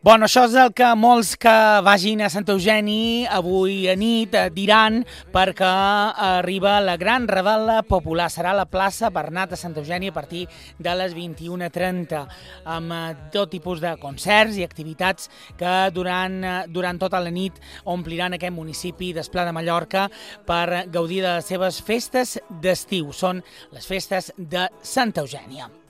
Bueno, això és el que molts que vagin a Sant Eugeni avui a nit diran, perquè arriba la gran revetla popular. Serà a la plaça Bernat de Sant Eugeni a partir de les 21:30, amb tot tipus de concerts i activitats que durant tota la nit ompliran aquest municipi d'Esplà de Mallorca per gaudir de les seves festes d'estiu. Són les festes de Santa Eugènia.